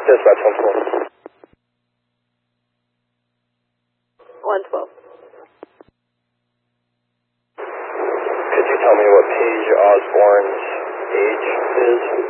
Dispatch 112. 112. Could you tell me what Paige Osborne's age is?